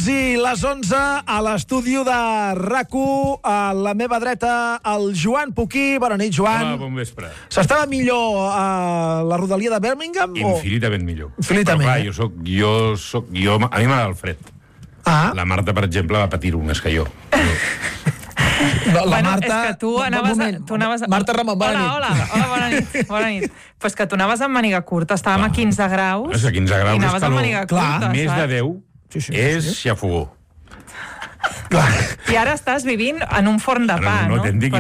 Quasi les 11 a l'estudi de RAC1, a la meva dreta el Joan Puquí. Bona nit, Joan. Hola, bon vespre. S'estava millor a la rodalia de Birmingham? Infinitament millor. Infinitament, però clar, a mi m'agrada el fred. La Marta, per exemple, va patir-ho més que jo. La Marta... És que tu anaves... Marta Ramon, bona nit. Hola, bona nit. Però és que tu anaves amb màniga curta, estàvem a 15 graus. És que 15 graus i anaves amb màniga curta, més de 10 és xafogó. I ara estàs vivint en un forn de pa, no? No te'n dic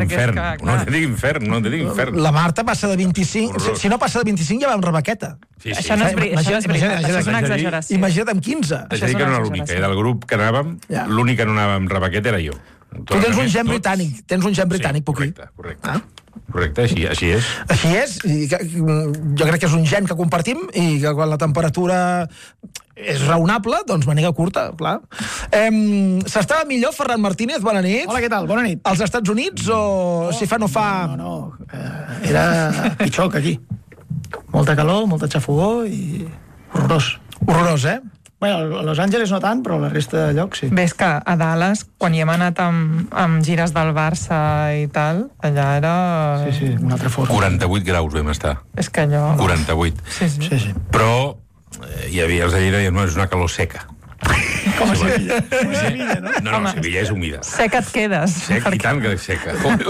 infern. La Marta passa de 25... Si no passa de 25 ja va amb rebaqueta. Això no és veritat, això és una exageració. Imagina't amb 15. És a dir, que no era l'única. Del grup que anàvem, l'únic que no anava amb rebaqueta era jo. Tu tens un gen britànic, Puquí. Correcte, així és. Així és. Jo crec que és un gen que compartim i que quan la temperatura és raonable, doncs màniga curta, clar. S'estava millor, Ferran Martínez, bona nit. Hola, què tal? Bona nit. Als Estats Units o si fa no fa... No. Era pitjor que aquí. Molta calor, molta xafogó i horrorós. Horrorós, eh? Bueno, a Los Angeles no tant, però la resta de llocs sí. Ves que a Dallas, quan hi hem anat amb gires del Barça i tal, allà era... Sí, una altra forma. 48 graus vam estar. És que allò... 48. Sí. Però hi havia els de Lleida i no, és una calor seca. Com a Sevilla, no? No, Sevilla és humida. Seca et quedes. I tant que és seca.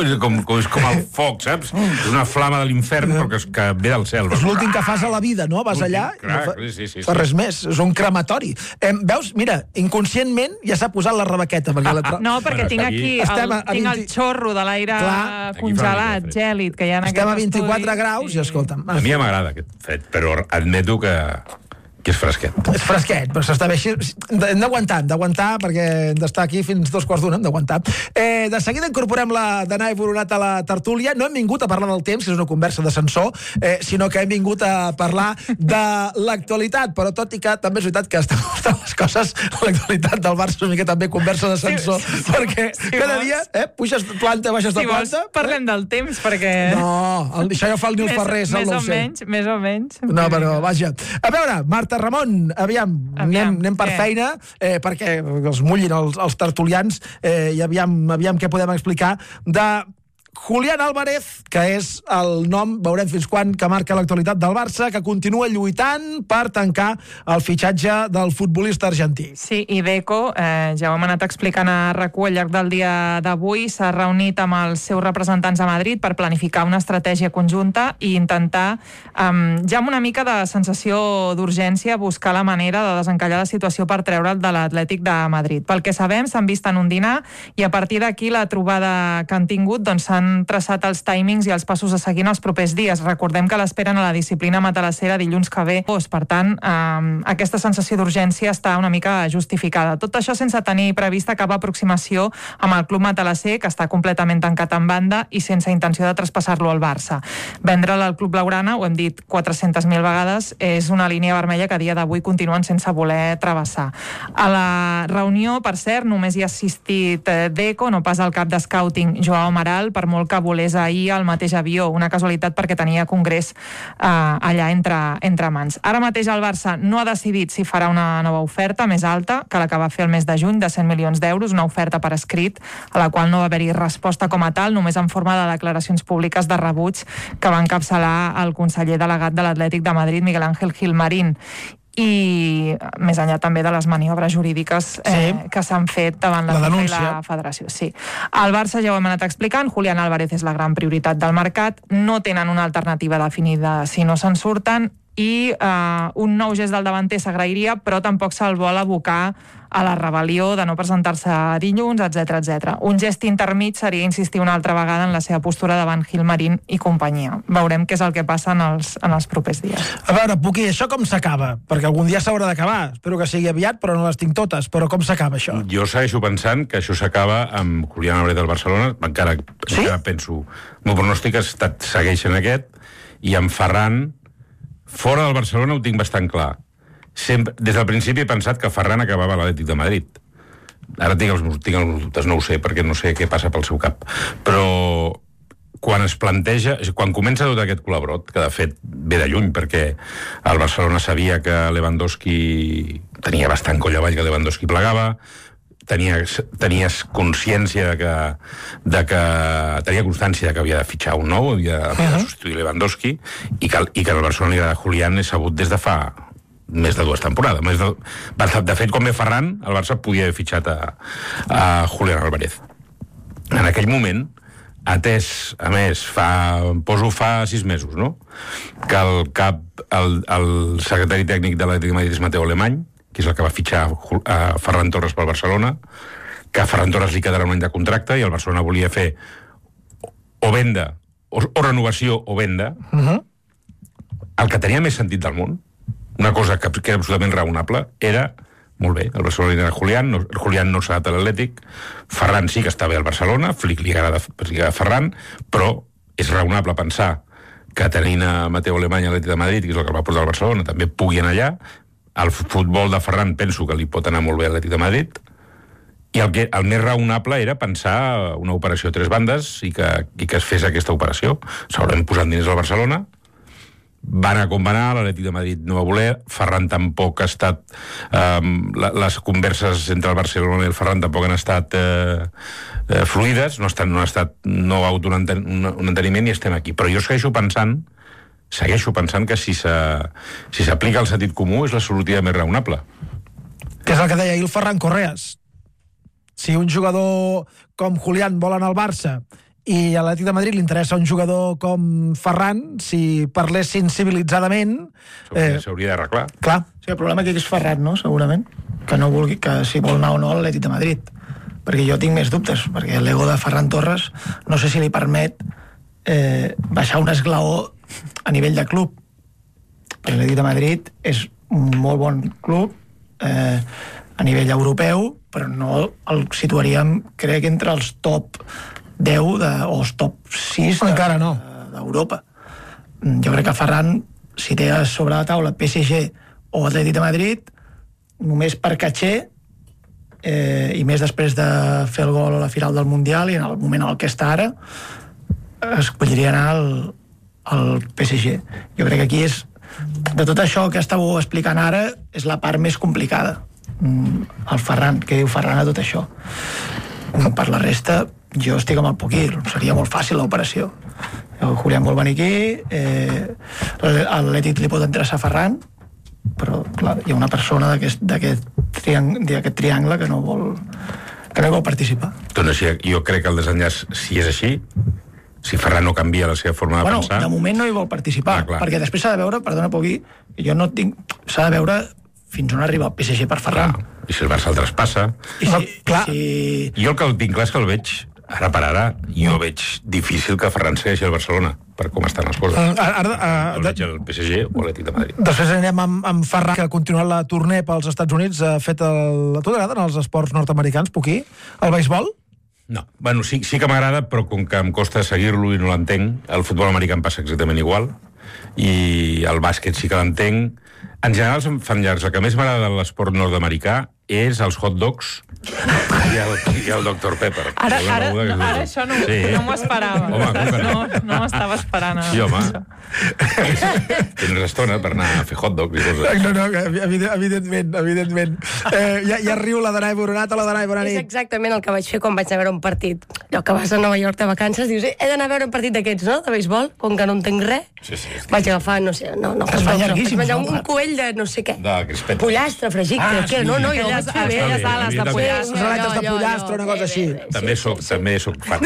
És com el foc, saps? És una flama de l'infern, però que ve del cel. És l'últim que fas a la vida, no? Vas allà i no fa res més. És un crematori. Veus? Mira, inconscientment ja s'ha posat la rebaqueta. No, perquè tinc aquí el xorro de l'aire congelat, gèlid, que hi ha en aquest estudi. Estem a 24 graus i escolta'm. A mi m'agrada aquest fred, però admeto que és fresquet. És fresquet, però s'està bé així. Hem d'aguantar, perquè hem d'estar aquí fins 2:15, hem d'aguantar. De seguida incorporem la Danae Boronat a la tertúlia. No hem vingut a parlar del temps, que és una conversa d'ascensor, sinó que hem vingut a parlar de l'actualitat, però tot i que també és veritat que estan les coses, l'actualitat del Barça una mica també conversa d'ascensor, perquè cada dia puges planta, baixes de planta. Si vols, parlem del temps, perquè... No, això ja fa el Nil Ferrer, més o menys. No, però vaja. A veure, Marta Ramon, anem per feina, perquè els mullin els tertulians, i aviam què podem explicar de Julián Álvarez, que és el nom, veurem fins quan, que marca l'actualitat del Barça, que continua lluitant per tancar el fitxatge del futbolista argentí. Sí, i Deco, ja ho hem anat explicant a RAC1 al llarg del dia d'avui, s'ha reunit amb els seus representants a Madrid per planificar una estratègia conjunta i intentar, ja amb una mica de sensació d'urgència, buscar la manera de desencallar la situació per treure'l de l'Atlètic de Madrid. Pel que sabem, s'han vist en un dinar i a partir d'aquí la trobada que han tingut doncs s'han traçat els timings i els passos a seguir en els propers dies. Recordem que l'esperen a la disciplina matalassera dilluns que ve. Per tant, aquesta sensació d'urgència està una mica justificada. Tot això sense tenir prevista cap aproximació amb el club matalasser, que està completament tancat en banda i sense intenció de traspassar-lo al Barça. Vendre'l al club blaugrana, ho hem dit 400.000 vegades, és una línia vermella que a dia d'avui continuen sense voler travessar. A la reunió, per cert, només hi ha assistit Deco, no pas el cap de scouting Joao Amaral, per molt que volés ahir al mateix avió, una casualitat perquè tenia congrés allà entre mans. Ara mateix el Barça no ha decidit si farà una nova oferta més alta que la que va fer el mes de juny, de 100 milions d'euros, una oferta per escrit, a la qual no va haver-hi resposta com a tal, només en forma de declaracions públiques de rebuig que va encapçalar el conseller delegat de l'Atlètic de Madrid, Miguel Ángel Gilmarín. I més enllà també de les maniobres jurídiques que s'han fet davant la FIFA i la Federació. Sí. El Barça ja ho hem anat explicant, Julián Álvarez és la gran prioritat del mercat, no tenen una alternativa definida si no se'n surten i un nou gest del davanter s'agrairia, però tampoc se'l vol abocar a la rebel·lió de no presentar-se dilluns, etc. Un gest intermig seria insistir una altra vegada en la seva postura davant Gilmarín i companyia. Veurem què és el que passa en els propers dies. A veure, Puqui, això com s'acaba? Perquè algun dia s'haurà d'acabar. Espero que sigui aviat, però no les tinc totes. Però com s'acaba això? Jo segueixo pensant que això s'acaba amb Julián Álvarez del Barcelona. Encara penso... El meu pronòstic segueix en aquest. I amb Ferran, fora del Barcelona ho tinc bastant clar. Des del principi he pensat que Ferran acabava a l'Atlètic de Madrid. Ara tinc els dubtes, no ho sé, perquè no sé què passa pel seu cap. Però quan es planteja, quan comença tot aquest col·laborot, que de fet ve de lluny, perquè el Barcelona sabia que Lewandowski tenia bastant coll avall que Lewandowski plegava, tenies consciència tenia constància que havia de fitxar un nou, havia de substituir Lewandowski, i que el Barcelona li agrada Julián és sabut des de fa més de 2 temporades. De fet, com ve Ferran, el Barça podia haver fitxat a Julián Álvarez. En aquell moment, atès, a més, fa 6 mesos, no?, que el secretari tècnic de l'Atlètic de Madrid és Mateu Alemany, que és el que va fitxar a Ferran Torres pel Barcelona, que a Ferran Torres li quedarà un any de contracte, i el Barcelona volia fer o venda, o renovació o venda, el que tenia més sentit del món, una cosa que era absolutament raonable, era, molt bé, el Barcelona li agrada Julián no s'ha adaptat a l'Atlètic, Ferran sí que està bé al Barcelona, Flick li agrada Ferran, però és raonable pensar que tenint a Mateu Alemany a l'Atlètic de Madrid, que és el que el va portar al Barcelona, també pugui anar allà. El futbol de Ferran penso que li pot anar molt bé a l'Atlètic de Madrid, i el més raonable era pensar una operació a 3 bandes i que es fes aquesta operació. S'hauran posat diners al Barcelona, va anar com va anar, l'Atlètic de Madrid no va voler, Ferran tampoc ha estat... les converses entre el Barcelona i el Ferran tampoc han estat fluides, no ha hagut un enteniment, i estem aquí. Però jo segueixo pensant que si s'aplica el sentit comú és la solució més raonable. Que és el que deia ahir el Ferran Correas. Si un jugador com Julián vol anar al Barça i a l'Atlètic de Madrid li interessa un jugador com Ferran, si parlessin civilitzadament... S'hauria d'arreglar. Clar. Sí, el problema aquí és Ferran, no?, segurament. Que no vulgui, que si vol anar o no a l'Atlètic de Madrid. Perquè jo tinc més dubtes, perquè l'ego de Ferran Torres no sé si li permet baixar un esglaó a nivell de club. Perquè l'Atlètic de Madrid és un molt bon club a nivell europeu, però no el situaríem, crec, entre els top 10 o els top 6 encara no d'Europa. Jo crec que Ferran, si té sobre la taula PSG o Atlètic de Madrid, només per caché, i més després de fer el gol a la final del Mundial i en el moment en el que està ara, escolliria anar al PSG. Jo crec que aquí és, de tot això que estàveu explicant ara, és la part més complicada. El Ferran, què diu Ferran a tot això? Per la resta, jo estic amb el Poquil, seria molt fàcil l'operació. El Julián vol venir aquí, l'Atlètic li pot interessar a Ferran, però clar, hi ha una persona d'aquest triangle que no vol participar. Doncs jo crec que el desenllaç, si és així, si Ferran no canvia la seva forma de pensar... De moment no hi vol participar, perquè després s'ha de veure, perdona, Pogui, s'ha de veure fins on arriba el PSG per Ferran. I si el Barça el traspassa... Jo el que tinc clar és que el veig, ara per ara, jo veig difícil que Ferran segueixi al Barcelona, per com estan les coses. El veig al PSG o a l'Atlètic de Madrid. Després anirem amb Ferran, que ha continuat la tournée pels Estats Units, ha fet a tu t'agraden els esports nord-americans, Poquí? El beisbol? No, bueno, sí que m'agrada, però com que em costa seguir-lo i no l'entenc, el futbol americà em passa exactament igual, i el bàsquet sí que l'entenc. En general se'm fan llargs. El que més m'agrada de l'esport nord-americà és els hot dogs i el Dr. Pepper. Ara això no m'ho esperava. Home, no m'estava esperant. Sí, home. Tens estona per anar a fer hot dogs i coses. No, evidentment. Ja riu la Danai Boronat o la Danai Boronat. És exactament el que vaig fer quan vaig anar a veure un partit. Allò que vas a Nova York de vacances, dius, he d'anar a veure un partit d'aquests, no?, de beisbol, com que no entenc res. Vaig agafar, no sé, vaig menjar un coell de no sé què. De crispetes. Pollastre, fregit, crec que no, aquelles ales de pollastre. Aletes de pollastre, una cosa així. També soc fan.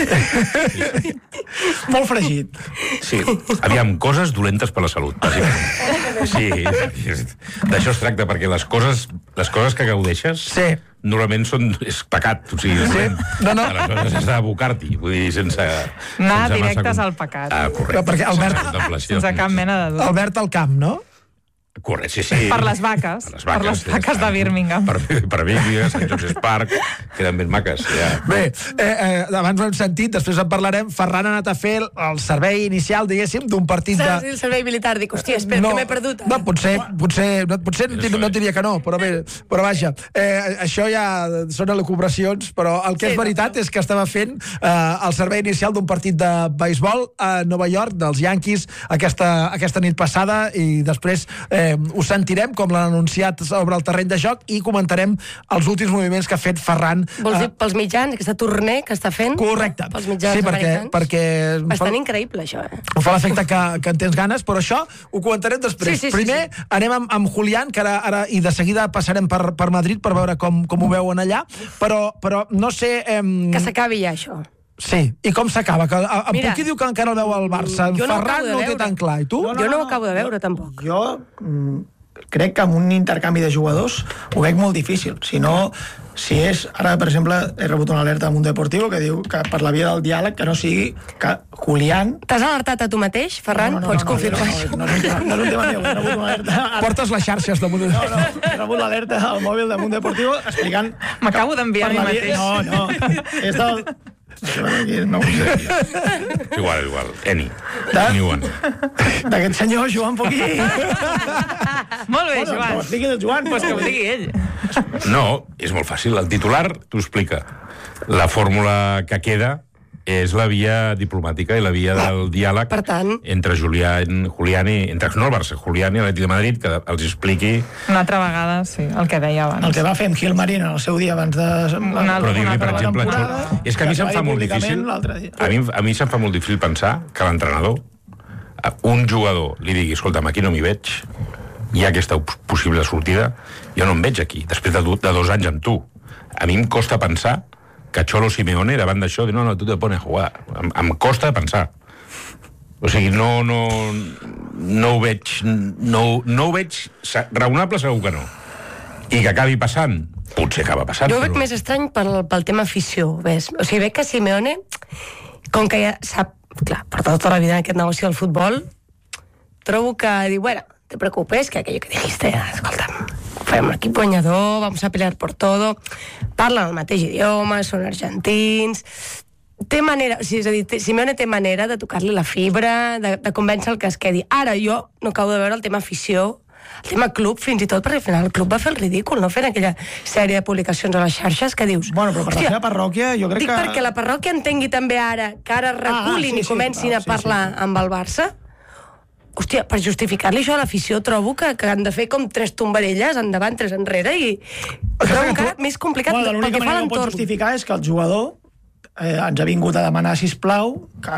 Molt fregit. Sí, aviam, coses dolentes per la salut, bàsicament. Sí, d'això es tracta, perquè les coses que gaudeixes normalment és pecat, o sigui, aleshores has d'abocar-t'hi, vull dir, sense anar directes al pecat. Correcte. Perquè Albert, sense cap mena de dubte. Albert al camp, no? Correcte, sí. Per les vaques de Birmingham. Per Birmingham, St. George's Park, que eren ben maques. Ja. Bé, abans ho hem sentit, després en parlarem. Ferran ha anat a fer el servei inicial, diguéssim, d'un partit de... Saps el servei militar? Dic, hòstia, espera, que m'he perdut. No, potser no diria que no, però vaja, això ja són elucubracions, però el que és veritat és que estava fent el servei inicial d'un partit de beisbol a Nova York, dels Yankees, aquesta nit passada, i després Ho sentirem, com l'han anunciat sobre el terreny de joc, i comentarem els últims moviments que ha fet Ferran. Vols dir pels mitjans, aquesta tournée que està fent? Correcte. Pels mitjans americans? Perquè bastant increïble, això, Em fa l'efecte que en tens ganes, però això ho comentarem després. Primer anem amb Julián, que ara i de seguida passarem per Madrid per veure com ho veuen allà, però no sé... Que s'acabi ja, això. Sí, i com s'acaba? En Puqui diu que encara el veu al Barça. En Ferran no ho té tan clar. I tu? Jo no ho acabo de veure, tampoc. Jo crec que amb un intercanvi de jugadors ho veig molt difícil. Si és... Ara, per exemple, he rebut una alerta del Mundo Deportivo que diu que per la via del diàleg que no sigui que Julián... T'has alertat a tu mateix, Ferran? Pots confirmar això? No és un tema meu, he rebut una alerta... Portes les xarxes del Mundo Deportivo. No, he rebut l'alerta al mòbil del Mundo Deportivo explicant... M'acabo d'enviar mi mateix. No. És del... No ho sé. Igual. Eni. D'aquest senyor, Joan Puqui. Molt bé, Joan. Que ho expliqui del Joan. Pues que ho digui ell. No, és molt fàcil. El titular t'ho explica. La fórmula que queda és la via diplomàtica i la via del diàleg, per tant, entre Julián i... no el Barça, Julián i l'Atlètic de Madrid, que els expliqui... Una altra vegada, sí, el que deia abans. El que va fer amb Gilmarín en el seu dia abans de... Però dir-li, per exemple... És que a mi se'm fa molt difícil... A mi se'm fa molt difícil pensar que l'entrenador, un jugador, li digui, escolta'm, aquí no m'hi veig, hi ha aquesta possible sortida, jo no em veig aquí, després de 2 anys amb tu. A mi em costa pensar que Cholo Simeone, davant d'això, diu, no, tu te pones a jugar. Em costa pensar. O sigui, no ho veig... No ho veig raonable, segur que no. I que acabi passant, potser acaba passant. Jo ho veig més estrany pel tema afició, ves? O sigui, veig que Simeone, com que ja sap, clar, per tota la vida en aquest negoci del futbol, trobo que diu, bueno, te preocupes, que aquello que dijiste, escolta'm, farem un equip guanyador, vamos a pelear por todo, parlen el mateix idioma, són argentins, té manera, o sigui, és a dir, Simeone té manera de tocar-li la fibra, de convèncer el que es quedi. Ara jo no acabo de veure el tema afició, el tema club, fins i tot, perquè al final el club va fer el ridícul, no? Fent aquella sèrie de publicacions a les xarxes que dius... Bueno, però per la seva parròquia, jo crec que... Dic perquè la parròquia entengui també ara, que ara reculin i comencin a parlar amb el Barça. Hòstia, per justificar-li això a l'afició trobo que han de fer com 3 tombarelles endavant, 3 enrere, i trobo encara més complicat pel que fa a l'entorn. L'única manera que ho pot justificar és que el jugador ens ha vingut a demanar, sisplau,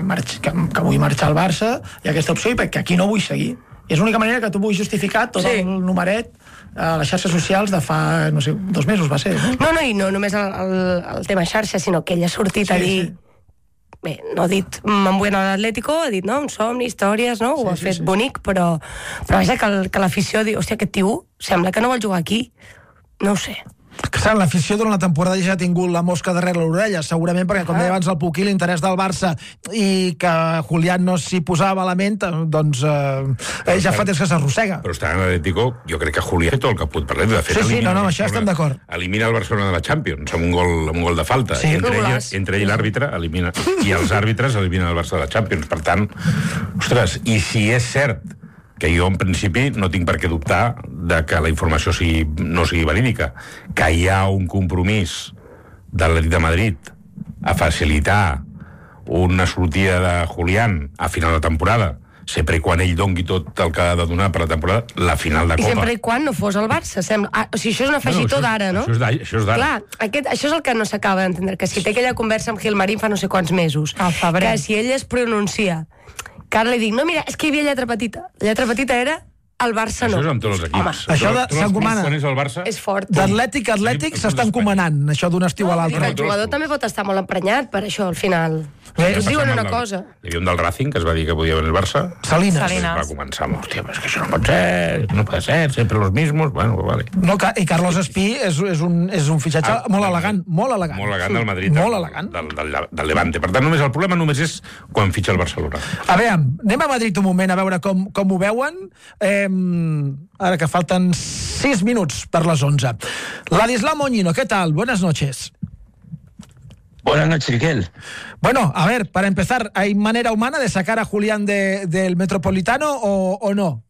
que vull marxar al Barça, i aquesta opció, i perquè aquí no vull seguir. I és l'única manera que tu vull justificar tot el numeret a les xarxes socials de fa, no sé, 2 mesos va ser. No, i no només el tema xarxa, sinó que ell ha sortit a dir... Bé, no ha dit me'n vull anar a l'Atlético, ha dit, no, un somni, històries, no? Ho ha fet bonic, però vaja, que l'afició diu, hòstia, aquest tio sembla que no vol jugar aquí. No ho sé. Que saps, l'afició durant la temporada ja ha tingut la mosca darrere l'orella, segurament perquè, com deia abans el Puqui, l'interès del Barça i que Julián no s'hi posava a la ment, doncs ja fa temps que s'arrossega. Però està en l'Atlético, jo crec que Julián té tot el que pot parlar. De fet, això estem d'acord. Elimina el Barcelona de la Champions amb un gol de falta. Sí, entre ell l'àrbitre elimina, i els àrbitres eliminen el Barça de la Champions. Per tant, ostres, i si és cert que jo en principi no tinc per què dubtar de que la informació no sigui verídica, que hi ha un compromís de l'Atlètic de Madrid a facilitar una sortida de Julián a final de temporada, sempre i quan ell dongui tot el que ha de donar per la temporada, la final de Copa. I sempre i quan no fos el Barça, sembla. O sigui, això és un afegitó d'ara, no? Això és d'ara. Clar, això és el que no s'acaba d'entendre, que si té aquella conversa amb Gilmarín fa no sé quants mesos, que si ell es pronuncia, que ara li dic, no, mira, és que hi havia lletra petita. La lletra petita era el Barça no. Això és amb tots els equips. Home, això s'encomana. Quan és el Barça... És fort. D'Atlètic a Atlètic s'està encomanant, això d'un estiu a l'altre. El jugador també pot estar molt emprenyat per això, al final. Us diuen una cosa. Hi havia un del Racing que es va dir que podia venir al Barça. Salinas. Va començar amb, hòstia, però és que això no pot ser, no pot ser, sempre los mismos, bueno, vale. No, i Carlos Espí és un fitxatge molt elegant, molt elegant. Molt elegant del Madrid. Molt elegant. Del Levante. Per tant, el problema només és quan fitxa el Barcelona. A veure, anem a Madrid un moment a veure com ho veuen. Ara que faltan 6 minuts per les 11. Ladislau Moñino, ¿qué tal? Buenas noches. Buenas noches, Miguel. Bueno, a ver, para empezar, ¿hay manera humana de sacar a Julián del Metropolitano o no?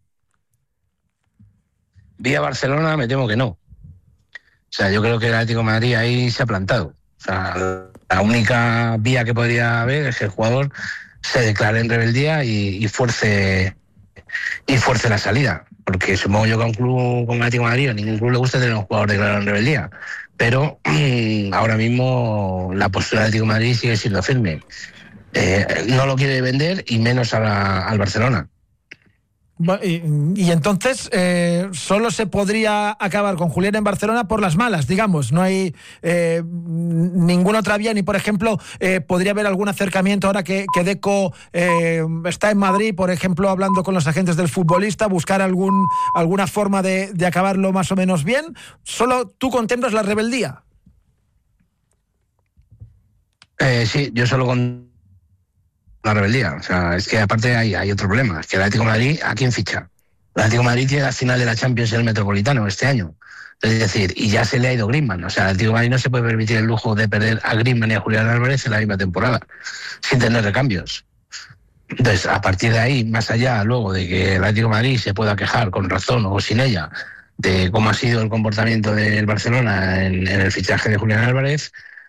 Vía Barcelona me temo que no. O sea, yo creo que el Atlético de Madrid ahí se ha plantado. O sea, la única vía que podría haber es que el jugador se declare en rebeldía y fuerce la salida. porque supongo yo que a un club como el Atlético de Madrid, a ningún club le gusta tener un jugador declarado en rebeldía. Pero ahora mismo la postura del Atlético de Madrid sigue siendo firme. No lo quiere vender y menos al Barcelona. Y entonces solo se podría acabar con Julián en Barcelona por las malas, digamos. No hay ninguna otra vía, ni por ejemplo podría haber algún acercamiento ahora que Deco está en Madrid, por ejemplo, hablando con los agentes del futbolista, buscar alguna forma de acabarlo más o menos bien. ¿Solo tú contemplas la rebeldía? Sí, yo solo con la rebeldía. O sea, es que aparte hay otro problema. Es que el Atlético de Madrid, ¿a quién ficha? El Atlético de Madrid tiene la final de la Champions en el Metropolitano este año. Es decir, y ya se le ha ido Griezmann. O sea, el Atlético de Madrid no se puede permitir el lujo de perder a Griezmann y a Julián Álvarez en la misma temporada, sin tener recambios. Entonces, a partir de ahí, más allá luego de que el Atlético de Madrid se pueda quejar con razón o sin ella de cómo ha sido el comportamiento del Barcelona en el fichaje de Julián Álvarez,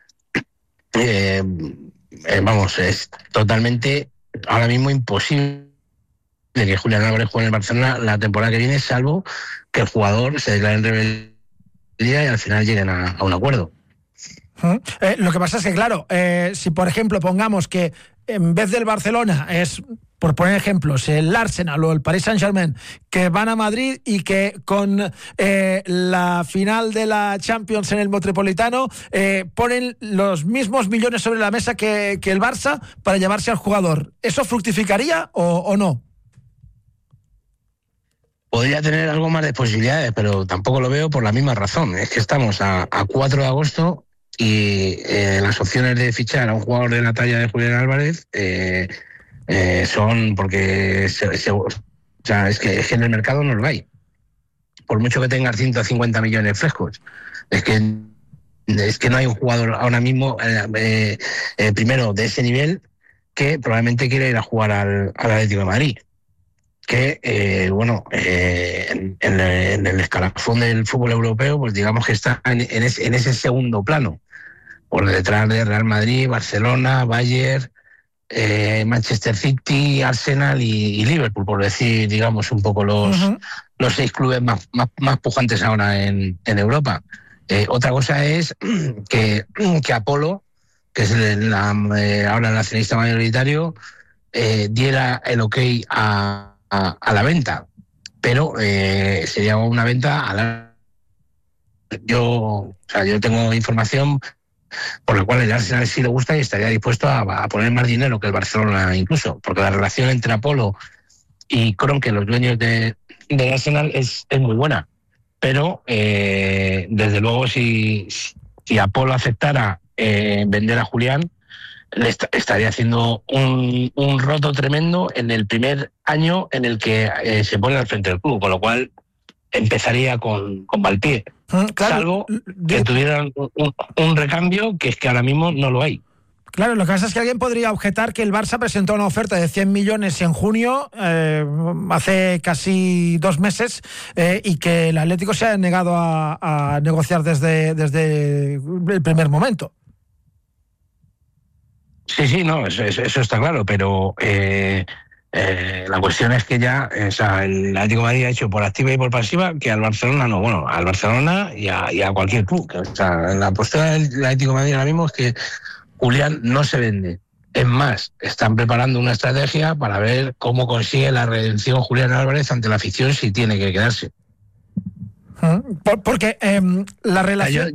vamos, es totalmente ahora mismo imposible que Julián Álvarez juegue en el Barcelona la temporada que viene, salvo que el jugador se declare en rebeldía y al final lleguen a un acuerdo. Lo que pasa es que, claro, si por ejemplo pongamos que en vez del Barcelona es, por poner ejemplos, el Arsenal o el Paris Saint-Germain, que van a Madrid y que con la final de la Champions en el Metropolitano ponen los mismos millones sobre la mesa que el Barça para llevarse al jugador, ¿eso fructificaría o no? Podría tener algo más de posibilidades, pero tampoco lo veo por la misma razón. Es que estamos a 4 de agosto y las opciones de fichar a un jugador de la talla de Julián Álvarez son porque o sea, es que en el mercado no lo hay. Por mucho que tengas 150 millones frescos, es que no hay un jugador ahora mismo primero de ese nivel que probablemente quiera ir a jugar al Atlético de Madrid, que en el escalafón del fútbol europeo, pues digamos que está en ese segundo plano, por detrás de Real Madrid, Barcelona, Bayern, Manchester City, Arsenal y Liverpool, por decir, digamos, un poco los 6 clubes más pujantes ahora en Europa. Otra cosa es que Apolo, que es ahora el accionista mayoritario, diera el ok a la venta, pero sería una venta yo tengo información por la cual el Arsenal sí le gusta y estaría dispuesto a poner más dinero que el Barcelona incluso, porque la relación entre Apolo y Kroenke, los dueños del Arsenal, es muy buena, pero desde luego si Apolo aceptara vender a Julián, le estaría haciendo un roto tremendo en el primer año en el que se pone al frente del club, con lo cual empezaría con mal pie, claro, salvo que tuvieran un recambio, que es que ahora mismo no lo hay. Claro, lo que pasa es que alguien podría objetar que el Barça presentó una oferta de 100 millones en junio, hace casi 2 meses, y que el Atlético se ha negado a negociar desde el primer momento. Sí, no, eso está claro, pero la cuestión es que ya, o sea, el Atlético de Madrid ha hecho por activa y por pasiva que al Barcelona no, bueno, al Barcelona y a cualquier club. O sea, la postura del Atlético de Madrid ahora mismo es que Julián no se vende. Es más, están preparando una estrategia para ver cómo consigue la redención Julián Álvarez ante la afición si tiene que quedarse. Porque la relación...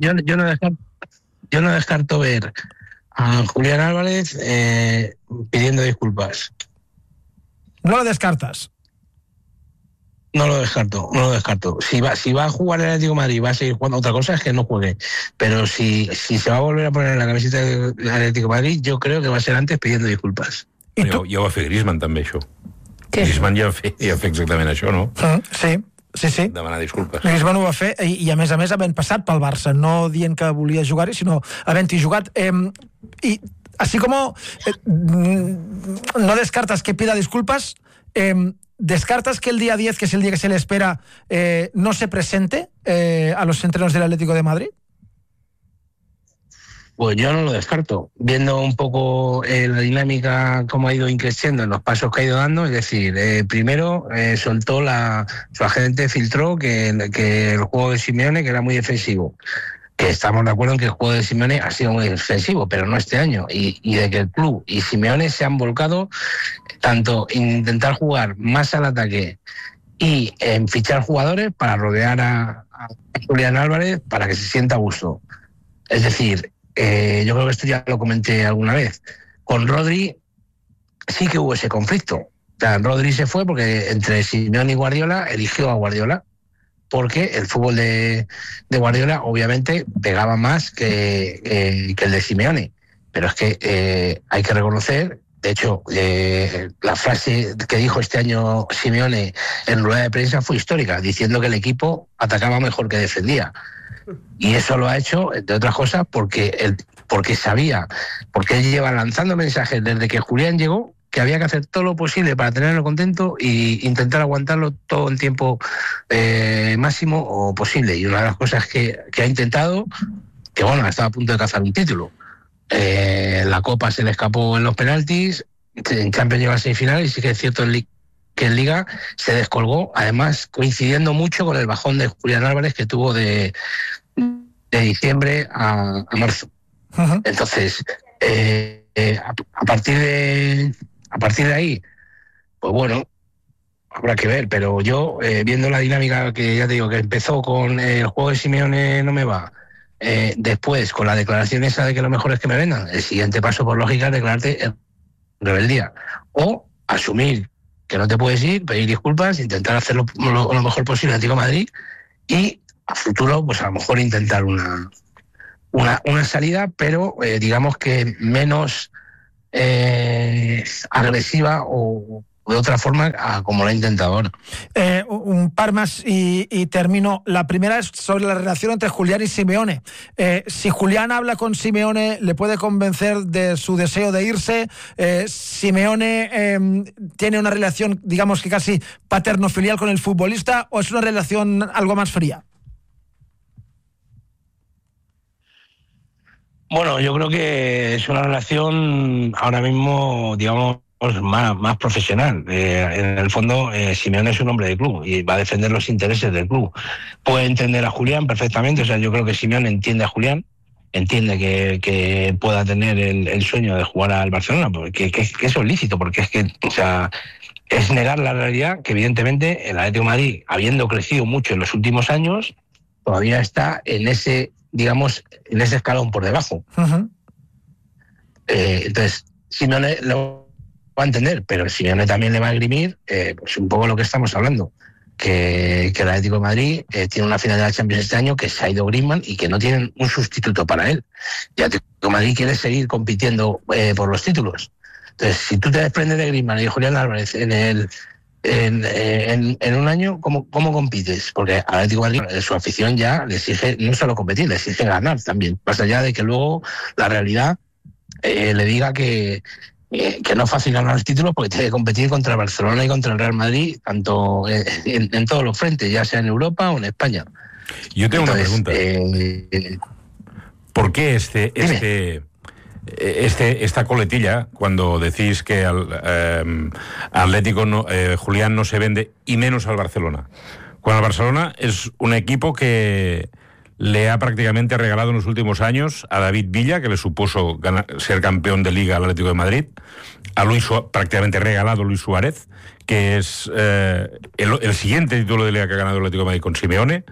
Yo no descarto ver a Julián Álvarez pidiendo disculpas. ¿No lo descartas? No lo descarto. Si va a jugar el Atlético de Madrid, va a seguir jugando. Otra cosa es que no juegue. Pero si se va a volver a poner en la camiseta del Atlético de Madrid, yo creo que va a ser antes pidiendo disculpas. Ja ho va fer Griezmann, també, això. Griezmann ja va fer exactament això, no? Sí. Demanar disculpes. Griezmann ho va fer, i a més havent passat pel Barça, no dient que volia jugar-hi, sinó havent-hi jugat. Y así como no descartas que pida disculpas, ¿descartas que el día 10, que es el día que se le espera, no se presente a los entrenos del Atlético de Madrid? Pues yo no lo descarto. Viendo un poco la dinámica, cómo ha ido increciendo en los pasos que ha ido dando, es decir, primero soltó su agente filtró que el juego de Simeone, que era muy defensivo, que estamos de acuerdo en que el juego de Simeone ha sido muy defensivo, pero no este año, y de que el club y Simeone se han volcado tanto en intentar jugar más al ataque y en fichar jugadores para rodear a Julián Álvarez para que se sienta a gusto. Es decir, yo creo que esto ya lo comenté alguna vez. Con Rodri sí que hubo ese conflicto. O sea, Rodri se fue porque entre Simeone y Guardiola eligió a Guardiola, porque el fútbol de Guardiola obviamente pegaba más que el de Simeone. Pero es que hay que reconocer, de hecho, la frase que dijo este año Simeone en rueda de prensa fue histórica, diciendo que el equipo atacaba mejor que defendía. Y eso lo ha hecho, entre otras cosas, porque sabía, porque él lleva lanzando mensajes desde que Julián llegó, que había que hacer todo lo posible para tenerlo contento e intentar aguantarlo todo el tiempo máximo o posible. Y una de las cosas que ha intentado, que bueno, estaba a punto de cazar un título. La Copa se le escapó en los penaltis, en Champions llegó a semifinales, y sí que es cierto que en Liga se descolgó, además coincidiendo mucho con el bajón de Julián Álvarez que tuvo de diciembre a marzo. Uh-huh. Entonces, a partir de ahí, pues bueno, habrá que ver, pero yo, viendo la dinámica que ya te digo, que empezó con el juego de Simeone no me va, después con la declaración esa de que lo mejor es que me vendan, el siguiente paso por lógica es declararte en rebeldía, o asumir que no te puedes ir, pedir disculpas, intentar hacer lo mejor posible en Atlético de Madrid y a futuro, pues a lo mejor intentar una salida, pero digamos que menos agresiva o de otra forma como lo ha intentado ahora. Un par más y termino. La primera es sobre la relación entre Julián y Simeone. Si Julián habla con Simeone, ¿le puede convencer de su deseo de irse? ¿Simeone tiene una relación, digamos que casi paterno-filial con el futbolista, o es una relación algo más fría? Bueno, yo creo que es una relación ahora mismo, digamos, más profesional. En el fondo, Simeone es un hombre de club y va a defender los intereses del club. Puede entender a Julián perfectamente, o sea, yo creo que Simeone entiende a Julián, entiende que pueda tener el sueño de jugar al Barcelona, porque que eso es lícito, porque es que, o sea, es negar la realidad que evidentemente el Atlético de Madrid, habiendo crecido mucho en los últimos años, todavía está en ese, digamos, en ese escalón por debajo. Uh-huh. Entonces, Simeone lo va a entender, pero Simeone también le va a esgrimir pues un poco lo que estamos hablando, que el Atlético de Madrid tiene una final de la Champions este año, que se ha ido Griezmann y que no tienen un sustituto para él. Y el Atlético de Madrid quiere seguir compitiendo por los títulos. Entonces, si tú te desprendes de Griezmann y de Julián Álvarez en un año, ¿cómo compites? Porque al Atlético de Madrid su afición ya le exige no solo competir, le exige ganar también, más allá de que luego la realidad le diga que no es fácil ganar los títulos, porque tiene que competir contra el Barcelona y contra el Real Madrid, tanto en todos los frentes, ya sea en Europa o en España. Yo tengo una pregunta. ¿Por qué esta coletilla, cuando decís que al Atlético Julián no se vende, y menos al Barcelona? Cuando el Barcelona es un equipo que le ha prácticamente regalado en los últimos años a David Villa, que le supuso ser campeón de Liga al Atlético de Madrid, a prácticamente regalado a Luis Suárez, que es el siguiente título de Liga que ha ganado el Atlético de Madrid con Simeone.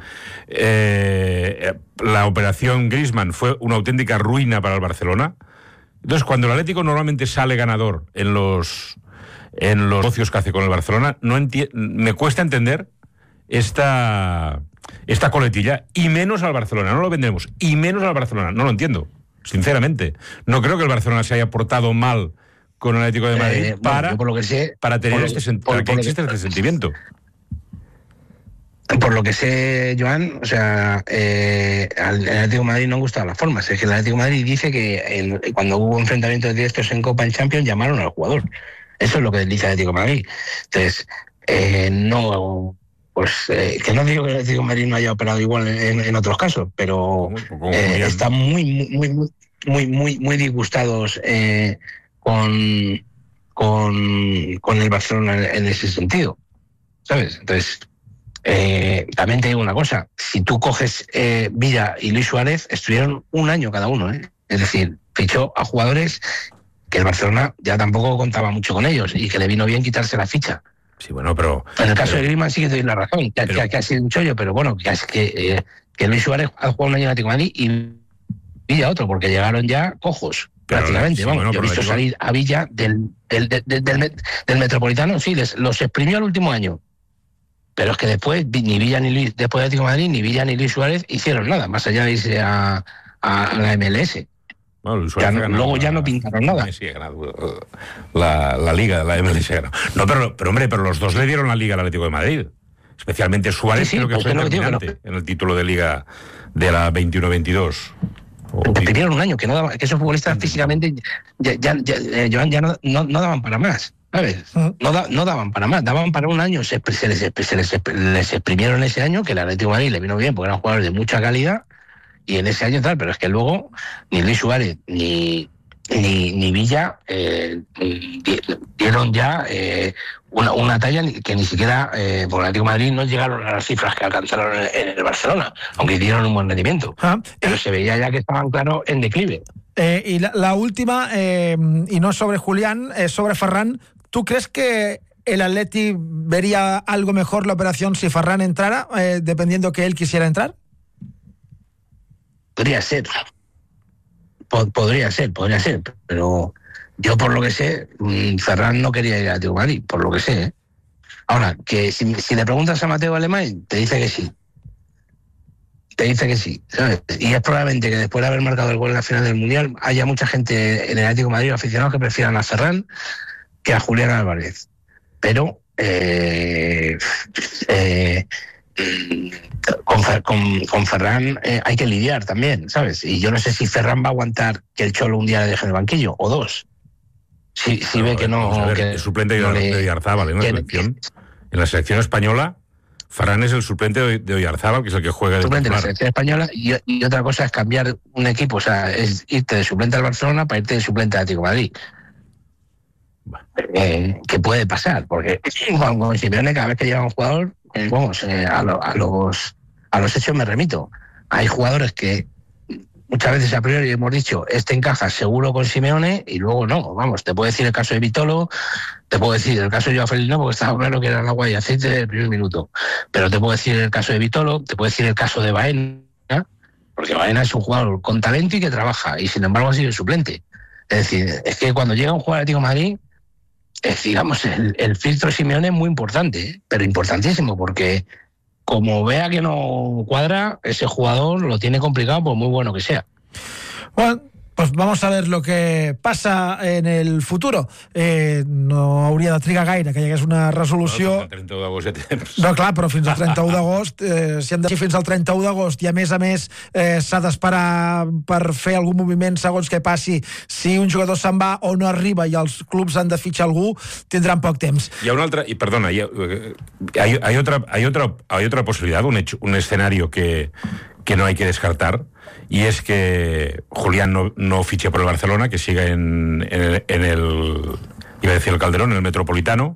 La operación Griezmann fue una auténtica ruina para el Barcelona. Entonces, cuando el Atlético normalmente sale ganador en los negocios que hace con el Barcelona, me cuesta entender esta coletilla, y menos al Barcelona, no lo vendemos, y menos al Barcelona, no lo entiendo, sinceramente. No creo que el Barcelona se haya portado mal con el Atlético de Madrid para tener este sentimiento. Por lo que sé, Joan, o sea, al Atlético de Madrid no gustan las formas. Es que el Atlético de Madrid dice que cuando hubo enfrentamientos directos en Copa, en Champions, llamaron al jugador. Eso es lo que dice el Atlético de Madrid. Entonces, no pues que no digo que el Atlético de Madrid no haya operado igual en otros casos, pero están muy disgustados con el Barcelona en ese sentido, ¿sabes? Entonces, también te digo una cosa, si tú coges Villa y Luis Suárez, estuvieron un año cada uno, es decir, fichó a jugadores que el Barcelona ya tampoco contaba mucho con ellos y que le vino bien quitarse la ficha. Sí, bueno, pero... En el caso de Griezmann sí que te doy la razón, que ha sido un chollo, pero bueno, que Luis Suárez ha jugado un año en Atlético de Madrid y Villa otro, porque llegaron ya cojos, prácticamente. Sí, vamos, bueno, yo he visto salir a Villa del Metropolitano, sí, los exprimió el último año. Pero es que después, ni Villa ni Luis, después de Atlético de Madrid, ni Villa ni Luis Suárez hicieron nada, más allá de irse a la MLS. Bueno, luego ya no pintaron nada. Sí, ha ganado la Liga, la MLS. No, pero hombre, los dos le dieron la Liga al Atlético de Madrid. Especialmente Suárez, sí, creo que fue determinante en el título de Liga de la 21-22. Te pidieron un año, que esos futbolistas físicamente ya no daban para más, ¿sabes? No daban para más, daban para un año. Se les exprimieron ese año, que el Atlético de Madrid le vino bien, porque eran jugadores de mucha calidad, y en ese año tal, pero es que luego ni Luis Suárez ni Villa dieron ya una talla que ni siquiera por el Atlético de Madrid no llegaron a las cifras que alcanzaron en el Barcelona, aunque dieron un buen rendimiento. Pero se veía ya que estaban, claro, en declive. Y la última, y no sobre Julián, sobre Ferran, ¿tú crees que el Atleti vería algo mejor la operación si Ferran entrara, dependiendo que él quisiera entrar? Podría ser. Podría ser, pero yo por lo que sé, Ferran no quería ir a Atlético de Madrid, por lo que sé, ¿eh? Ahora, que si le preguntas a Mateo Alemán, te dice que sí. ¿Sabes? Y es probablemente que después de haber marcado el gol en la final del Mundial haya mucha gente en el Atlético de Madrid, aficionados, que prefieran a Ferran que a Julián Álvarez. Pero con Ferran hay que lidiar también, ¿sabes? Y yo no sé si Ferran va a aguantar que el Cholo un día le deje en el banquillo, o dos. Si ve que no... el suplente de Oyarzábal en la selección española, Ferran es el suplente de Oyarzábal, que es el que juega de suplente en la selección española, y otra cosa es cambiar un equipo, o sea, es irte de suplente al Barcelona para irte de suplente al Atlético de Madrid. Que puede pasar, porque con Simeone, cada vez que llega un jugador, a los hechos me remito. Hay jugadores que muchas veces a priori hemos dicho, este encaja seguro con Simeone, y luego no. Vamos, te puedo decir el caso de Vitolo, te puedo decir el caso de Joao Félix, no, porque estaba claro que era el agua y aceite del primer minuto. Pero te puedo decir el caso de Vitolo, te puedo decir el caso de Baena, porque Baena es un jugador con talento y que trabaja, y sin embargo ha sido el suplente. Es decir, es que cuando llega un jugador Atlético de Madrid, digamos, el filtro Simeone es muy importante, pero importantísimo, porque como vea que no cuadra, ese jugador lo tiene complicado por muy bueno que sea. Bueno, pues vamos a ver lo que passa en el futur. No hauria de trigar gaire que hi hagués una resolució... No, el 31 d'agost ja temps. No, clar, però fins al 31 d'agost, si hem de fins al 31 d'agost, i a més s'ha d'esperar per fer algun moviment segons què passi, si un jugador se'n va o no arriba i els clubs han de fitxar algú, tindran poc temps. Hi ha una altra, y perdona, hay otra posibilidad, un escenario que no hay que descartar, y es que Julián no fiche por el Barcelona, que siga en el iba a decir el Calderón, en el Metropolitano.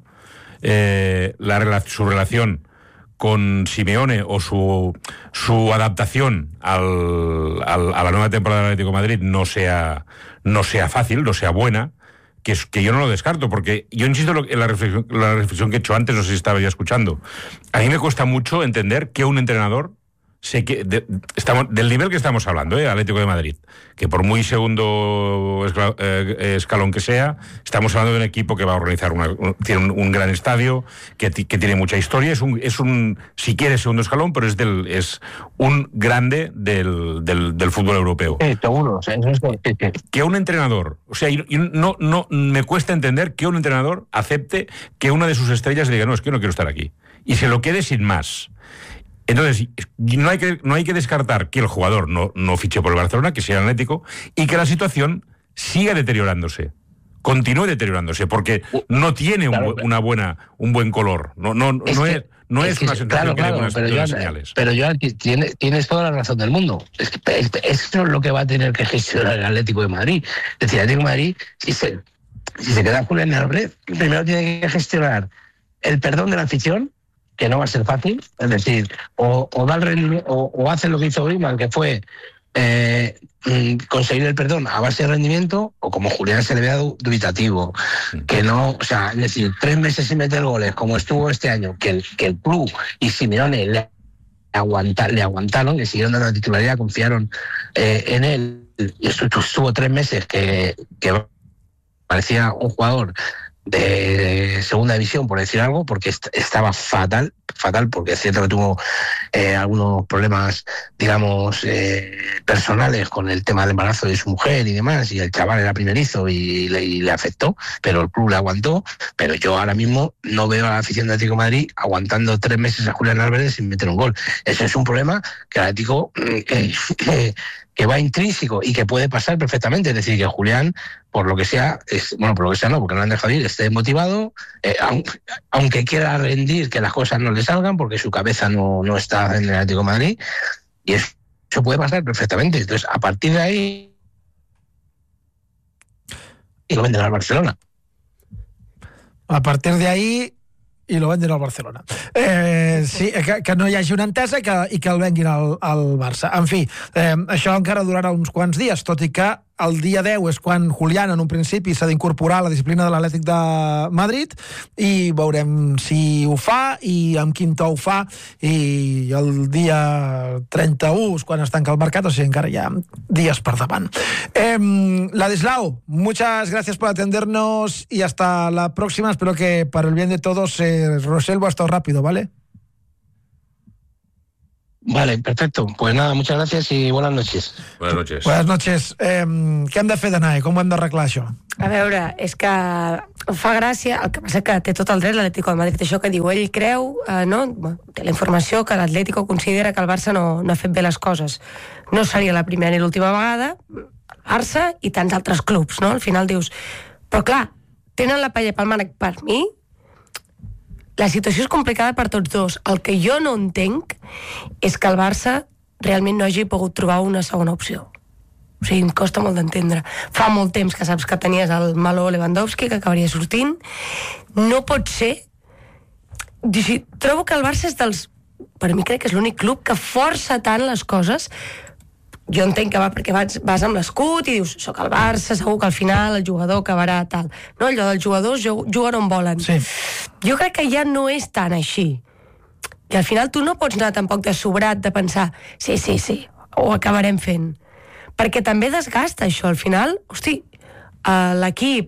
Su relación con Simeone o su adaptación a la nueva temporada del Atlético de Madrid no sea fácil, no sea buena, que yo no lo descarto, porque yo insisto en la reflexión que he hecho antes, no sé si estaba ya escuchando. A mí me cuesta mucho entender que un entrenador del nivel que estamos hablando, Atlético de Madrid, que por muy segundo escalón que sea, estamos hablando de un equipo que va a organizar tiene un gran estadio, que tiene mucha historia, es un si quiere segundo escalón, pero es un grande del fútbol europeo. Seguro, que un entrenador, o sea, no me cuesta entender que un entrenador acepte que una de sus estrellas le diga, no, es que no quiero estar aquí, y se lo quede sin más. Entonces, no hay que descartar que el jugador no fiche por el Barcelona, que sea el Atlético, y que la situación siga deteriorándose, continúe deteriorándose, porque no tiene un buen color. No no es una sensación que dé buenas señales. Pero Joan, tienes toda la razón del mundo. Eso es lo que va a tener que gestionar el Atlético de Madrid. Es decir, el Atlético de Madrid, si se queda Julián Álvarez, primero tiene que gestionar el perdón de la afición, que no va a ser fácil, es decir, o da el rendimiento, o hace lo que hizo Griezmann, que fue conseguir el perdón a base de rendimiento, o como Julián se le vea dubitativo, que no, o sea, es decir, 3 meses sin meter goles, como estuvo este año, que el club y Simeone le aguantaron, le siguieron dando la titularidad, confiaron en él, y estuvo 3 meses que parecía un jugador de segunda división, por decir algo, porque estaba fatal, porque es cierto que tuvo algunos problemas, digamos, personales con el tema del embarazo de su mujer y demás, y el chaval era primerizo y le afectó, pero el club le aguantó. Pero yo ahora mismo no veo a la afición de Atlético de Madrid aguantando 3 meses a Julián Álvarez sin meter un gol. Ese es un problema que el Atlético que va intrínseco y que puede pasar perfectamente. Es decir, que Julián, por lo que sea, porque no han dejado ir, esté motivado, aunque quiera rendir, que las cosas no le salgan, porque su cabeza no está en el Atlético de Madrid, y eso puede pasar perfectamente. Entonces, a partir de ahí, y lo venden al Barcelona. A partir de ahí i lo venden al Barcelona. Sí, que no hi hagi una entesa i que el venguin al Barça. En fi, això encara durarà uns quants dies, tot i que el dia 10 és quan Julián, en un principi, s'ha d'incorporar a la disciplina de l'Atlètic de Madrid, i veurem si ho fa i amb quin to ho fa, i el dia 31 és quan es tanca el mercat, o sigui, encara hi ha dies per davant. Ladislao, muchas gracias por atendernos y hasta la próxima. Espero que para el bien de todos Roselvo ha estado rápido, ¿vale? Vale, perfecto. Pues nada, muchas gracias y buenas noches. Buenas noches. Buenas noches. Què hem de fer d'anar? Com ho hem d'arreglar, això? A veure, és que fa gràcia, el que passa que té tot el dret l'Atlético de Madrid, això que diu, ell creu, té la informació que l'Atlético considera que el Barça no ha fet bé les coses. No seria la primera ni l'última vegada, el Barça i tants altres clubs, no? Al final dius, però clar, tenen la palla pel mànec. Per mi, la situació és complicada per tots dos. El que jo no entenc és que el Barça realment no hagi pogut trobar una segona opció. O sigui, em costa molt d'entendre. Fa molt temps que saps que tenies el Malo Lewandowski, que acabaria sortint. No pot ser. Trobo que el Barça és dels... Per mi crec que és l'únic club que força tant les coses. Jo entenc que va perquè vas amb l'escut i dius, soc el Barça, segur que al final el jugador acabarà tal. No, allò dels jugadors juguen on volen. Sí. Jo crec que ja no és tan així. I al final tu no pots anar tampoc de sobrat de pensar, sí, ho acabarem fent. Perquè també desgasta això. Al final, hosti, l'equip,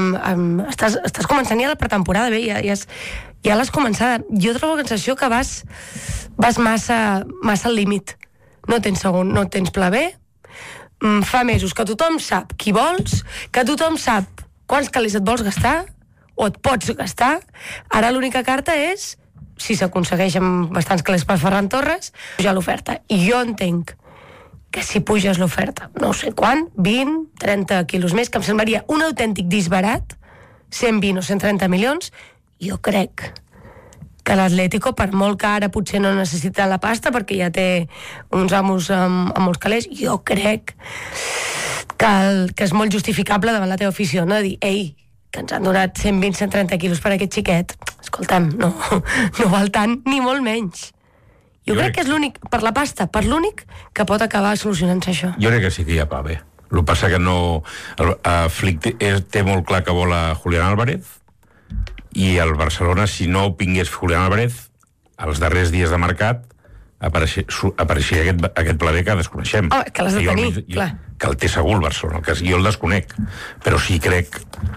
estàs començant ja la pretemporada, bé, ja l'has començada. Jo trobo la sensació que vas massa al límit. No tens pla B, fa mesos que tothom sap qui vols, que tothom sap quants calés et vols gastar, o et pots gastar. Ara l'única carta és, si s'aconsegueix amb bastants calés per Ferran Torres, pujar l'oferta. I jo entenc que si puges l'oferta, no sé quan, 20, 30 quilos més, que em semblaria un autèntic disbarat, 120 o 130 milions, jo crec que l'Atlético, per molt que ara potser no necessita la pasta perquè ja té uns amos amb molts calés, jo crec que és molt justificable davant la teva afició, no? De dir, ei, que ens han donat 120-130 quilos per aquest xiquet, escolta'm, no val tant ni molt menys. Jo crec que és l'únic, per la pasta, per l'únic que pot acabar solucionant-se això. Jo crec que sí que hi ha pla B. El que passa que no... Flick té molt clar que vol a Julián Álvarez, i el Barcelona, si no vingués Julián Álvarez, als darrers dies de mercat apareixia aquest pla B que desconeixem. Que l'has de tenir, clar. Que el té segur el Barcelona, que jo el desconec. Però sí crec,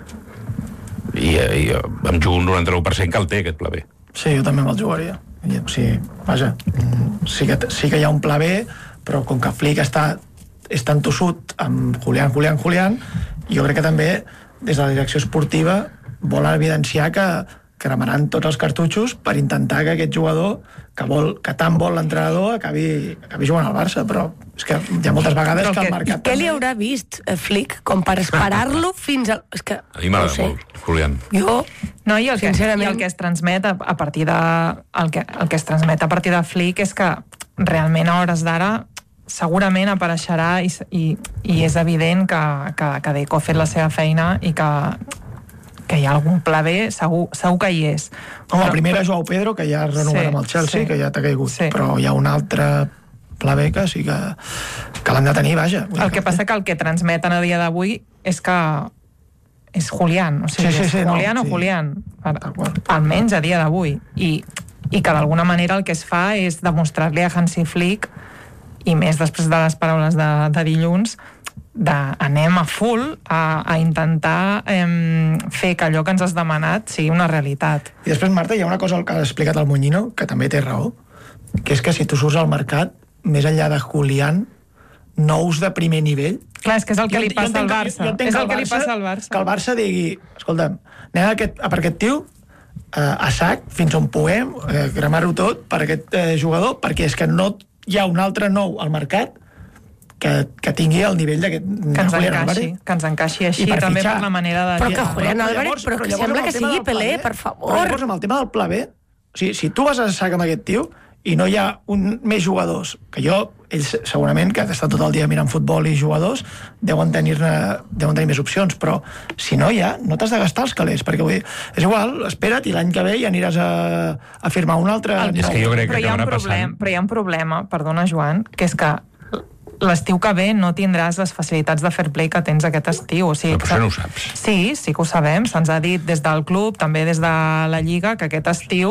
i em jugo un 99% que el té, aquest pla B. Sí, jo també me'l jugaria. O sigui, vaja, sí que hi ha un pla B, però com que Flick és tan tossut amb Julián, jo crec que també, des de la direcció esportiva, vol evidenciar que cremaran tots els cartutxos per intentar que aquest jugador que tant vol l'entrenador acabi jugant al Barça, però és que hi ha moltes vegades que el mercat... Què li haurà vist Flick com per esperar-lo fins al... És que, a mi m'agrada molt, Julián. Jo, no, i el sincerament... que es transmet a partir de... El que es transmet a partir de Flick és que realment a hores d'ara segurament apareixerà i és evident que Deco ha fet la seva feina i que hi ha algun pla B, segur que hi és. Home, la primera Joao Pedro, que ja ha renovat amb el Chelsea, que ja t'ha caigut, però hi ha un altre pla B que sí que l'han de tenir, vaja. El que passa que el que transmeten a dia d'avui és que és Julián, o sigui, és Julián o Julián, almenys a dia d'avui, i que d'alguna manera el que es fa és demostrar-li a Hansi Flick, i més després de les paraules de dilluns, anem a full a intentar fer que allò que ens has demanat sigui una realitat. I després, Marta, hi ha una cosa que ha explicat el Moñino, que també té raó, que és que si tu surts al mercat, més enllà de Julián, nous de primer nivell... Clar, és que és el que li passa al Barça. És el que li passa al Barça. Que el Barça digui, escolta'm, anem per aquest tio, a sac, fins on puguem, cremar-ho tot per aquest jugador, perquè és que no hi ha un altre nou al mercat que tingui el nivell d'aquest... Que ens encaixi així, també per la manera de... Però que Julián Álvarez, però que sembla que sigui Pelé, per favor. Però llavors, amb el tema del pla B, o sigui, si tu vas a sac amb aquest tio i no hi ha més jugadors, que ells segurament, que estan tot el dia mirant futbol i jugadors, deuen tenir més opcions, però si no hi ha, no t'has de gastar els calés, perquè vull dir, és igual, espera't i l'any que ve ja aniràs a firmar un altre... És que jo crec que acabarà passant... Però hi ha un problema, perdona, Joan, que és que l'estiu que ve no tindràs les facilitats de fair play que tens aquest estiu. O sigui, però això no ho saps. Sí que ho sabem. Se'ns ha dit des del club, també des de la Lliga, que aquest estiu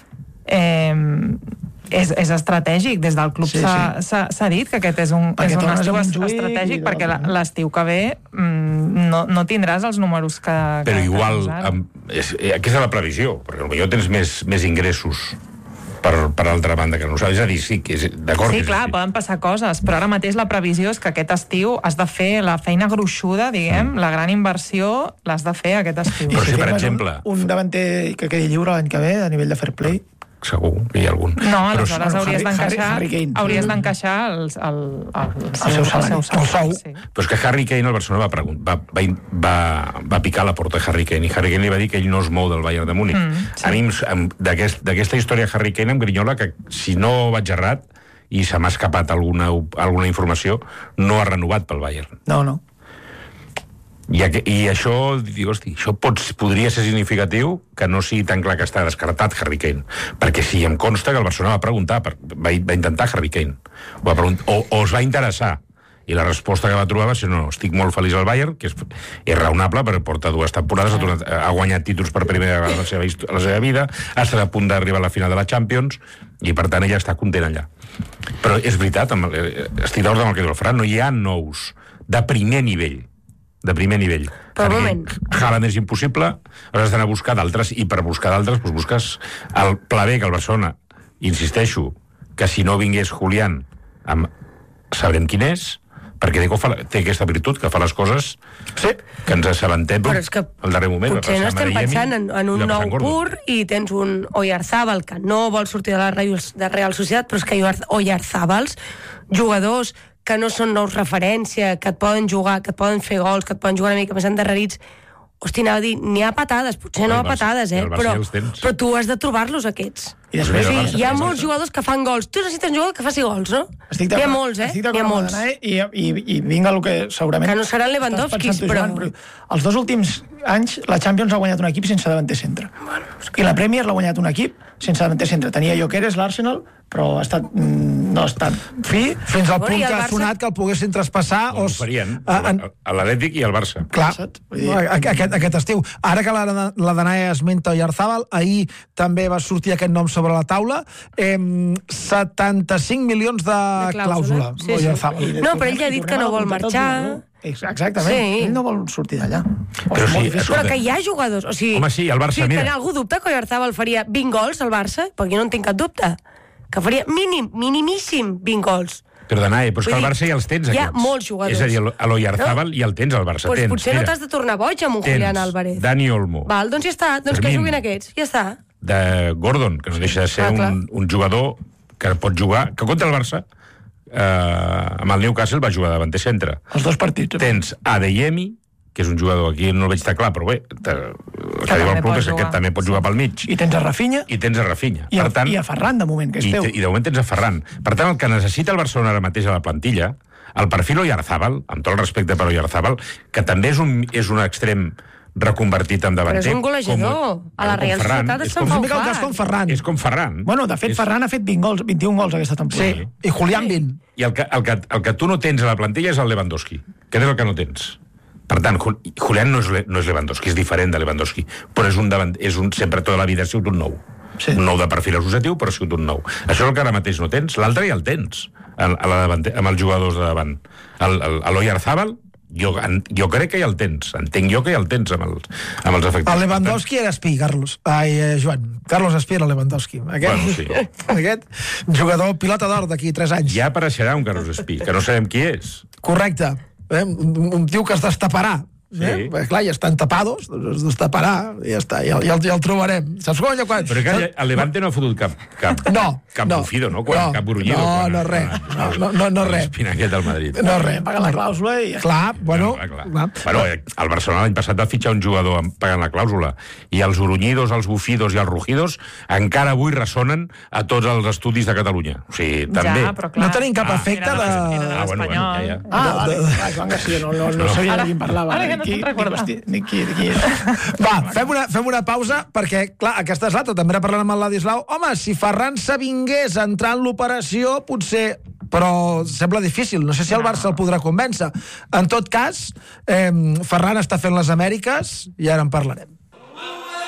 és estratègic. Des del club s'ha dit que aquest és un estiu estratègic perquè l'estiu que ve no tindràs els números que... Però igual, aquesta és la previsió, perquè potser tens més ingressos per altra banda que nosaltres. És a dir, sí, d'acord. Sí, clar, poden passar coses, però ara mateix la previsió és que aquest estiu has de fer la feina gruixuda, diguem, la gran inversió l'has de fer aquest estiu. Però si, per exemple... Un davanter que quedi lliure l'any que ve a nivell de fair play... Segur que hi ha algun. No, aleshores hauries d'encaixar el seu sou. Però és que Harry Kane al Barcelona va picar la porta de Harry Kane, i Harry Kane li va dir que ell no es mou del Bayern de Múnich. A mi, d'aquesta història Harry Kane em grinyola que, si no vaig errat, i se m'ha escapat alguna informació, no ha renovat pel Bayern. No. I això, això podria ser significatiu que no sigui tan clar que està descartat Harry Kane, perquè sí, em consta que el Barcelona va preguntar, va intentar Harry Kane, o es va interessar, i la resposta que va trobar va ser no, estic molt feliç al Bayern, que és raonable, perquè porta 2 temporades, ha guanyat títols per primera vegada a la seva vida, ha estat a punt d'arribar a la final de la Champions, i per tant ella està content allà. Però és veritat, estic d'acord amb el que diu el Fran, no hi ha nous de primer nivell. Però un moment. Haaland és impossible, has d'anar a buscar d'altres, i per buscar d'altres busques el pla B, que el Barcelona, insisteixo, que si no vingués Julián, sabrem quin és, perquè Deco té aquesta virtut, que fa les coses que ens assabentem al darrer moment. Potser no estem pensant en un nou pur i tens un Oyarzábal que no vol sortir de la Real Societat, però és que Oyarzábals, jugadors que no són nous referència, que et poden jugar, que et poden fer gols, que et poden jugar una mica més endarrerits, hosti, anava a dir, n'hi ha patades, potser no hi ha patades, però tu has de trobar-los, aquests. I després, hi ha molts jugadors que fan gols. Tu necessites un jugador que faci gols, no? N'hi ha molts, N'hi ha molts. I vinga el que segurament... Que no seran Lewandowskis, però... Els 2 últims anys la Champions ha guanyat un equip sense davanter centre. I la Premier l'ha guanyat un equip sense davanter centre. Tenia Gyökeres, l'Arsenal, però no ha estat fi. Fins al punt que ha sonat que el poguessin traspassar... Ho farien, a l'Atlètic i al Barça. Clar, aquest estiu. Ara que la Danae esmenta Oyarzábal, ahir també va sortir aquest nom sobre la taula, 75 milions de clàusula. No, però ell ja ha dit que no vol marxar. Exactament, ell no vol sortir d'allà. Però que hi ha jugadors, o sigui... Home, sí, al Barça, mira. Si algú dubta que Oyarzábal faria 20 gols al Barça, perquè jo no en tinc cap dubte, que faria minimíssim 20 gols. Però d'anar, però és que al Barça ja els tens, hi ha aquests. molts jugadors. És a dir, a l'Oyarzabal ja el tens, al Barça. Doncs Tens, potser no t'has de tornar boig amb un Julián Álvarez. Dani Olmo. Val, doncs ja està, doncs que Fermín. juguin aquests, ja està. De Gordon, que no deixa de ser un jugador que pot jugar, que contra el Barça, amb el Newcastle va jugar davanter centre. Els 2 partits. Tens Adeyemi, que és un jugador, aquí no el veig tan clar, però bé, el que diu el club és que aquest també pot jugar pel mig. I tens a Rafinha. I tens a Rafinha. I a Ferran, de moment, que és teu. I de moment tens a Ferran. Per tant, el que necessita el Barcelona ara mateix a la plantilla, el perfil Oyarzabal, amb tot el respecte per Oyarzabal, que també és un extrem reconvertit en davanter. Però és un golejador. A la Real Societat es fa un cas com Ferran. És com Ferran. Bueno, de fet, Ferran ha fet 21 gols aquesta temporada. Sí, i Julián 20. I el que tu no tens a la plantilla és el Lewandowski, que és el que no tens. Per tant, Julián no és Lewandowski, és diferent de Lewandowski, però sempre tota la vida ha sigut un nou. Sí. Un nou de perfil associatiu, però ha sigut un nou. Això és el que ara mateix no tens. L'altre ja el tens, amb els jugadors de davant. L'Oyarzabal, jo crec que ja el tens. Entenc jo que ja el tens amb els efectius. El Lewandowski era Espí, Carlos. Joan. Carlos Espí era Lewandowski. Aquest jugador pilota d'or d'aquí 3 anys. Ja apareixerà un Carlos Espí, que no sabem qui és. Correcte. Un tio que es destaparà. Sí. Clar, ja estan tapados, doncs es destaparà, i ja està, ja el trobarem. Saps com allò quan... Però que el Levante no ha fotut cap bufido, no? Cap brunyido. No, res. No, res. Espinaquet al Madrid. No, res. Paga la clàusula i... Clar, bueno... Bueno, el Barcelona l'any passat va fitxar un jugador pagant la clàusula, i els brunyidos, els bufidos i els rugidos encara avui ressonen a tots els estudis de Catalunya. O sigui, també... Ja, però clar, no tenim cap efecte de... Bueno, ja. Joan Garcia, no sabia de qui parlava. Ara que no se'n recorda. Va, fem una pausa, perquè, clar, aquesta és l'altra, també parlant amb el Ladislau. Home, si Ferran s'avingués a entrar en l'operació, potser... Però sembla difícil, no sé si el Barça el podrà convèncer. En tot cas, Ferran està fent les Amèriques i ara en parlarem.